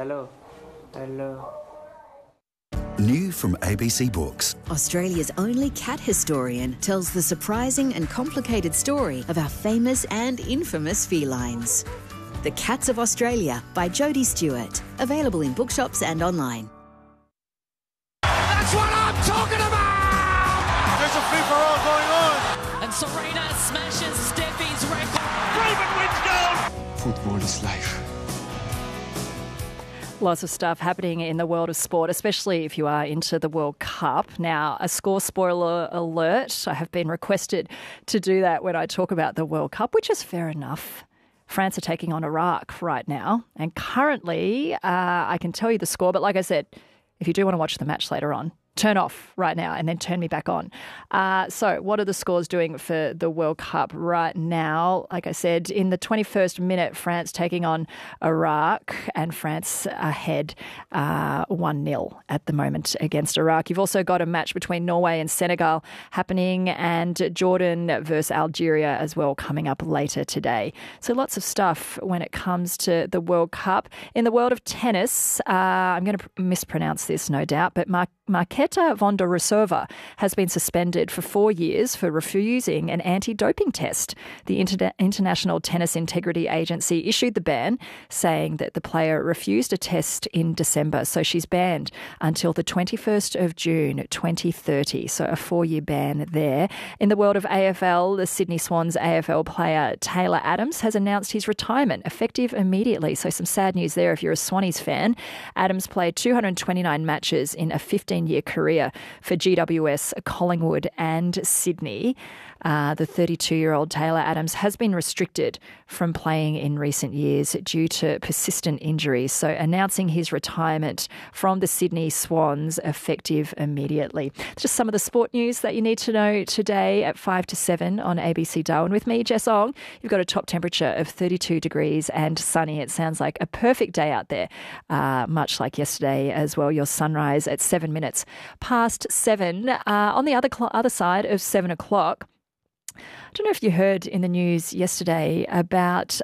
Hello. Hello. New from ABC Books. Australia's only cat historian tells the surprising and complicated story of our famous and infamous felines. The Cats of Australia by Jodie Stewart. Available in bookshops and online. That's what I'm talking about! There's a free-for-all going on. And Serena smashes Steffi's record. Raven wins gold. Football is life. Lots of stuff happening in the world of sport, especially if you are into the World Cup. Now, a score spoiler alert. I have been requested to do that when I talk about the World Cup, which is fair enough. France are taking on Iraq right now. And currently, I can tell you the score. But like I said, if you do want to watch the match later on, turn off right now and then turn me back on. So what are the scores doing for the World Cup right now? Like I said, in the 21st minute, France taking on Iraq, and France ahead 1-0 at the moment against Iraq. You've also got a match between Norway and Senegal happening, and Jordan versus Algeria as well coming up later today. So lots of stuff when it comes to the World Cup. In the world of tennis, I'm going to mispronounce this no doubt, but Marketa Vondrousova has been suspended for 4 years for refusing an anti-doping test. The International Tennis Integrity Agency issued the ban, saying that the player refused a test in December. So she's banned until the 21st of June 2030. So a 4-year ban there. In the world of AFL, the Sydney Swans AFL player Taylor Adams has announced his retirement, effective immediately. So some sad news there if you're a Swannies fan. Adams played 229 matches in a 15-year career for GWS, Collingwood and Sydney. The 32-year-old Taylor Adams has been restricted from playing in recent years due to persistent injuries. So announcing his retirement from the Sydney Swans effective immediately. Just some of the sport news that you need to know today at 5 to 7 on ABC Darwin with me, Jess Ong. You've got a top temperature of 32 degrees and sunny. It sounds like a perfect day out there, much like yesterday as well. Your sunrise at 7 minutes past 7. On the other side of 7 o'clock, I don't know if you heard in the news yesterday about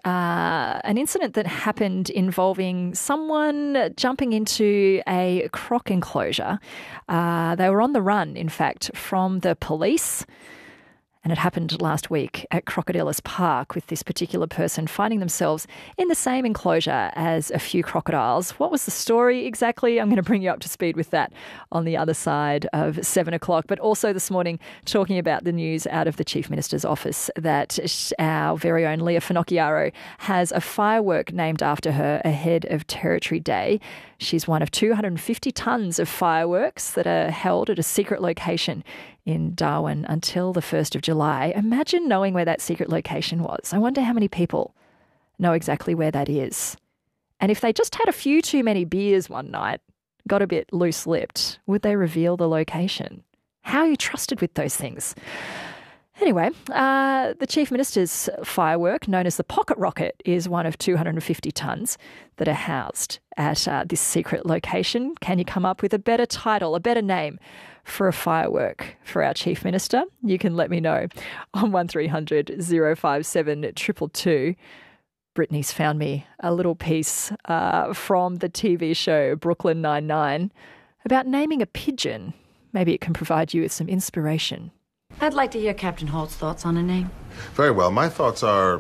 an incident that happened involving someone jumping into a croc enclosure. They were on the run, in fact, from the police. And it happened last week at Crocodilus Park with this particular person finding themselves in the same enclosure as a few crocodiles. What was the story exactly? I'm going to bring you up to speed with that on the other side of 7 o'clock. But also this morning, talking about the news out of the Chief Minister's office that our very own Leah Finocchiaro has a firework named after her ahead of Territory Day. She's one of 250 tonnes of fireworks that are held at a secret location in Darwin until the 1st of July. Imagine knowing where that secret location was. I wonder how many people know exactly where that is. And if they just had a few too many beers one night, got a bit loose-lipped, would they reveal the location? How are you trusted with those things? Anyway, the Chief Minister's firework, known as the Pocket Rocket, is one of 250 tonnes that are housed at this secret location. Can you come up with a better title, a better name for a firework for our Chief Minister? You can let me know on 1300 057 222. Brittany's found me a little piece from the TV show Brooklyn Nine-Nine about naming a pigeon. Maybe it can provide you with some inspiration. I'd like to hear Captain Holt's thoughts on a name. Very well. My thoughts are,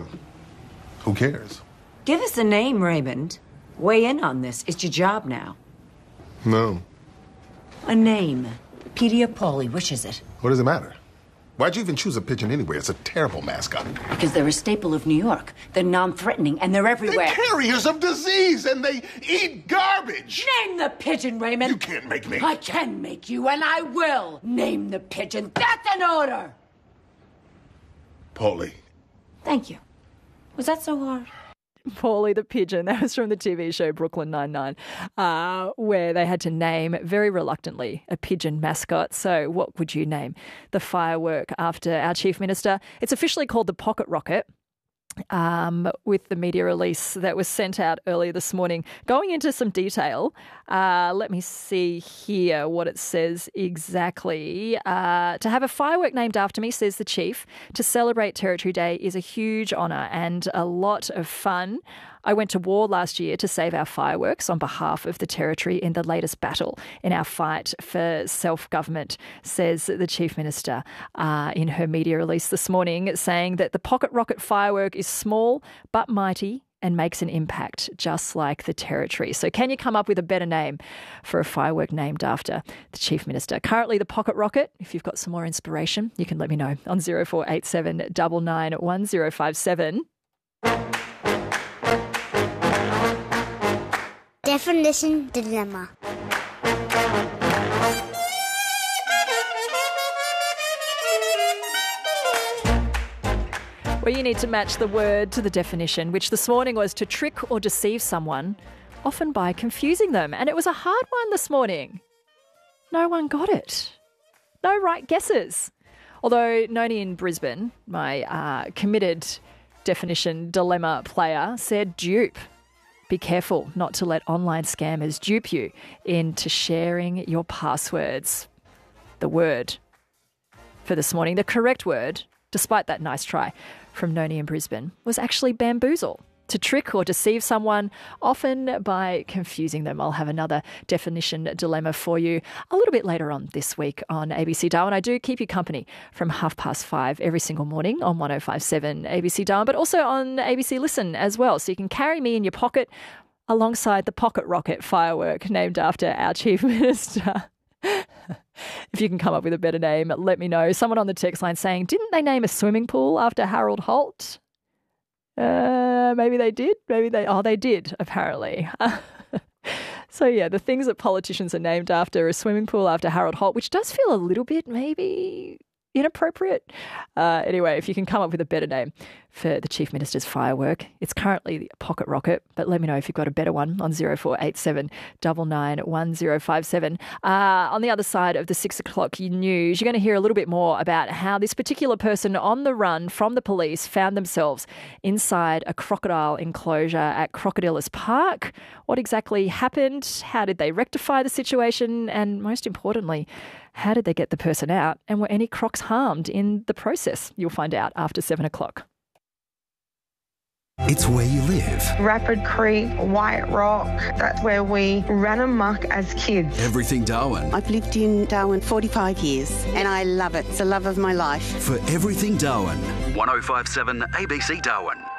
who cares? Give us a name, Raymond. Weigh in on this. It's your job now. No. A name. Petey or Polly, which is it? What does it matter? Why'd you even choose a pigeon anyway? It's a terrible mascot. Because they're a staple of New York. They're non-threatening, and they're everywhere. They're carriers of disease, and they eat garbage. Name the pigeon, Raymond. You can't make me. I can make you, and I will. Name the pigeon. That's an order. Polly. Thank you. Was that so hard? Paulie the pigeon. That was from the TV show Brooklyn Nine-Nine, where they had to name, very reluctantly, a pigeon mascot. So what would you name the firework after our Chief Minister? It's officially called the Pocket Rocket. With the media release that was sent out earlier this morning. Going into some detail, let me see here what it says exactly. To have a firework named after me, says the Chief, to celebrate Territory Day is a huge honour and a lot of fun. I went to war last year to save our fireworks on behalf of the Territory in the latest battle in our fight for self-government, says the Chief Minister in her media release this morning, saying that the pocket rocket firework is small but mighty and makes an impact, just like the Territory. So can you come up with a better name for a firework named after the Chief Minister? Currently the pocket rocket, if you've got some more inspiration, you can let me know on 0487 99 1057. Definition dilemma. Where you need to match the word to the definition, which this morning was to trick or deceive someone, often by confusing them. And it was a hard one this morning. No one got it. No right guesses. Although Noni in Brisbane, my committed definition dilemma player, said dupe. Be careful not to let online scammers dupe you into sharing your passwords. The word for this morning, the correct word, despite that nice try from Noni in Brisbane, was actually bamboozle. To trick or deceive someone, often by confusing them. I'll have another definition dilemma for you a little bit later on this week on ABC Darwin. I do keep you company from 5:30 every single morning on 105.7 ABC Darwin, but also on ABC Listen as well. So you can carry me in your pocket alongside the pocket rocket firework named after our Chief Minister. If you can come up with a better name, let me know. Someone on the text line saying, didn't they name a swimming pool after Harold Holt? Maybe they did. They did, apparently. So, yeah, the things that politicians are named after, a swimming pool after Harold Holt, which does feel a little bit maybe inappropriate. Anyway, if you can come up with a better name for the Chief Minister's firework, it's currently the pocket rocket, but let me know if you've got a better one on 0487 99 1057. On the other side of the 6 o'clock news, you're going to hear a little bit more about how this particular person on the run from the police found themselves inside a crocodile enclosure at Crocodilus Park. What exactly happened? How did they rectify the situation? And most importantly, how did they get the person out? And were any crocs harmed in the process? You'll find out after 7 o'clock. It's where you live. Rapid Creek, White Rock, that's where we ran amok as kids. Everything Darwin. I've lived in Darwin 45 years and I love it. It's the love of my life. For Everything Darwin. 105.7 ABC Darwin.